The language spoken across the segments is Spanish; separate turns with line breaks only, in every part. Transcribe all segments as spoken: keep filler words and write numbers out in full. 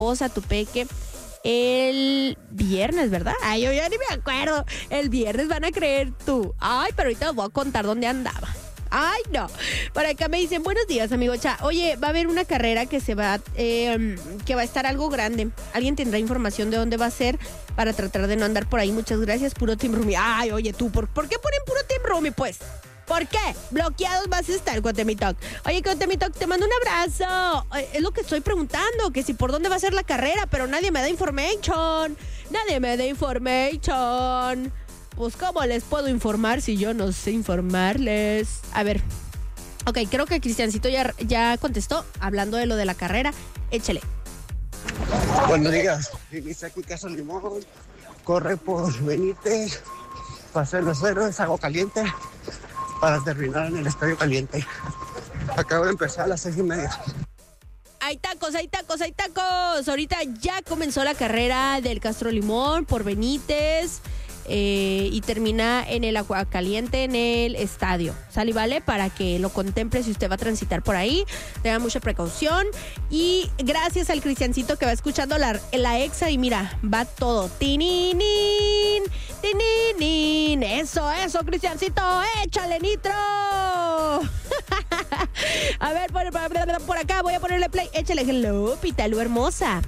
a tu peque el viernes, ¿verdad? Ay, yo ya ni me acuerdo. El viernes van a creer tú. Ay, pero ahorita les voy a contar dónde andaba. Ay, no. Por acá me dicen, buenos días, amigo Cha. Oye, va a haber una carrera que se va, eh, que va a estar algo grande. ¿Alguien tendrá información de dónde va a ser para tratar de no andar por ahí? Muchas gracias, puro Team Rumi. Ay, oye, tú, ¿por, ¿por qué ponen puro Team Rumi, pues? ¿Por qué? Bloqueados vas a estar, Cuatemitoc. Oye, Cuatemitoc, te mando un abrazo. Es lo que estoy preguntando, que si por dónde va a ser la carrera, pero nadie me da information. Nadie me da information. Pues, ¿cómo les puedo informar si yo no sé informarles? A ver. Ok, creo que Cristiancito ya, ya contestó, hablando de lo de la carrera. Échale.
Buenos días. Inicia aquí Casa Limón. Corre por Benítez. Paseo Los Héroes, Agua Caliente. Para terminar en el Estadio Caliente. Acabo de empezar a las seis y media.
Hay tacos, hay tacos, hay tacos. Ahorita ya comenzó la carrera del Castro Limón por Benítez. Eh, y termina en el Agua Caliente en el estadio. ¿Sale y vale? Para que lo contemple si usted va a transitar por ahí. Tenga mucha precaución. Y gracias al Cristiancito que va escuchando la, la exa y mira, va todo. Tininin, tininin. Eso, eso, Cristiancito. Échale nitro. A ver, por, por, por acá voy a ponerle play. Échale hello, Pitalu hermosa.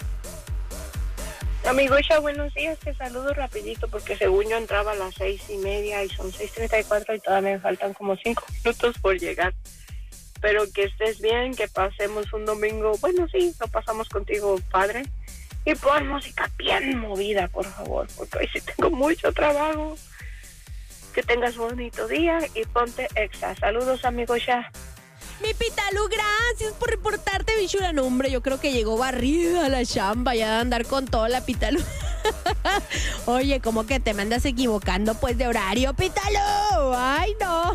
Amigo Isha, buenos días, te saludo rapidito porque según yo entraba a las seis y media y son seis treinta y cuatro y todavía me faltan como cinco minutos por llegar. Pero que estés bien, que pasemos un domingo, bueno sí, lo pasamos contigo padre. Y pon música bien movida, por favor, porque hoy sí tengo mucho trabajo. Que tengas un bonito día y ponte exa. Saludos, amigo Isha.
Mi Pitalu, gracias por reportarte, bichura. No, hombre, yo creo que llegó barrida a la chamba ya de andar con toda la Pitalu. Oye, ¿cómo que te me andas equivocando, pues, de horario, Pitalu? Ay, no.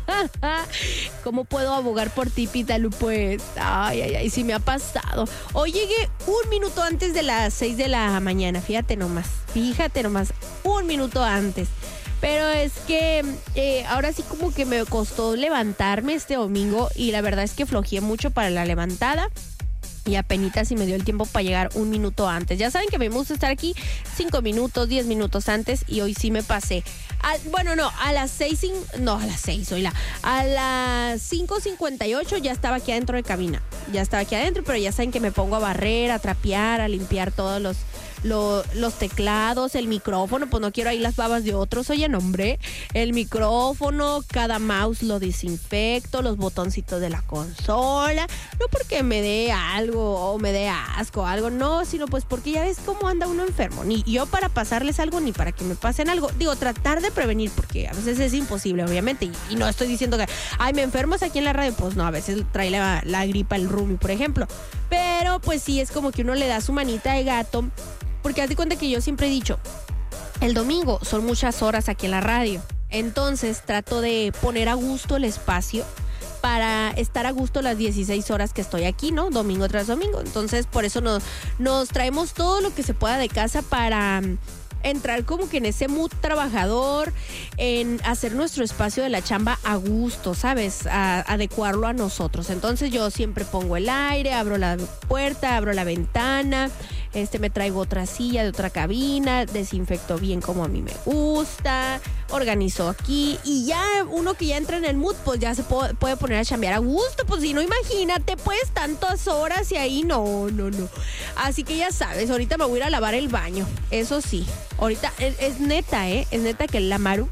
¿Cómo puedo abogar por ti, Pitalu, pues? Ay, ay, ay, sí me ha pasado. Hoy llegué un minuto antes de las seis de la mañana, fíjate nomás, fíjate nomás, un minuto antes. Pero es que eh, ahora sí como que me costó levantarme este domingo y la verdad es que flojeé mucho para la levantada y apenitas si me dio el tiempo para llegar un minuto antes. Ya saben que me gusta estar aquí cinco minutos, diez minutos antes y hoy sí me pasé. Al, bueno, no, a las seis, no, a las seis, oíla, a las cinco cincuenta y ocho ya estaba aquí adentro de cabina. Ya estaba aquí adentro, pero ya saben que me pongo a barrer, a trapear, a limpiar todos los... Lo, los teclados, el micrófono, pues no quiero ahí las babas de otros, oye, no, hombre, el micrófono, cada mouse lo desinfecto, los botoncitos de la consola, no porque me dé algo o me dé asco o algo, no, sino pues porque ya ves cómo anda uno enfermo, ni yo para pasarles algo, ni para que me pasen algo, digo, tratar de prevenir, porque a veces es imposible, obviamente, y, y no estoy diciendo que, ay, me enfermas aquí en la radio, pues no, a veces trae la, la gripa el Rumi, por ejemplo, pero pues sí, es como que uno le da su manita de gato. Porque haz de cuenta que yo siempre he dicho, el domingo son muchas horas aquí en la radio. Entonces trato de poner a gusto el espacio para estar a gusto las dieciséis horas que estoy aquí, ¿no? Domingo tras domingo. Entonces por eso nos, nos traemos todo lo que se pueda de casa para entrar como que en ese mood trabajador, en hacer nuestro espacio de la chamba a gusto, ¿sabes? A, adecuarlo a nosotros. Entonces yo siempre pongo el aire, abro la puerta, abro la ventana, este me traigo otra silla de otra cabina, desinfecto bien como a mí me gusta, organizo aquí y ya uno que ya entra en el mood, pues ya se puede, puede poner a chambear a gusto, pues si no, imagínate, pues tantas horas y ahí no, no, no. Así que ya sabes, ahorita me voy a ir a lavar el baño, eso sí. Ahorita es, es neta, ¿eh? Es neta que la Maru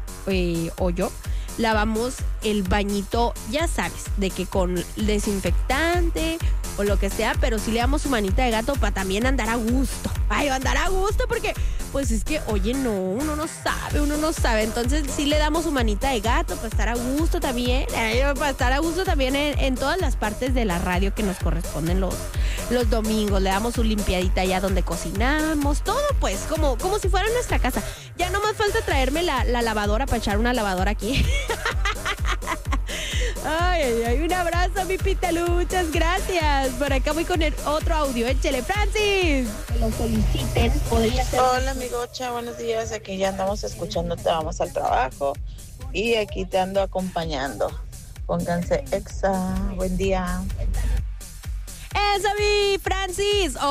eh, o yo lavamos el bañito, ya sabes, de que con desinfectante o lo que sea, pero sí le damos su manita de gato para también andar a gusto. Ay, andar a gusto porque, pues es que, oye, no, uno no sabe, uno no sabe. Entonces sí le damos su manita de gato para estar a gusto también, eh, para estar a gusto también en, en todas las partes de la radio que nos corresponden los, los domingos. Le damos su limpiadita allá donde cocinamos, todo pues, como, como si fuera nuestra casa. Ya no más falta traerme la, la lavadora para echar una lavadora aquí. Ay, ay, ay, un abrazo, mi Pitalu, muchas gracias. Por acá voy con el otro audio, échele, Francis.
Lo soliciten, podría ser. Hola, amigocha, buenos días. Aquí ya andamos escuchándote, vamos al trabajo y aquí te ando acompañando. Pónganse exa, buen día.
Eso, mi Francis.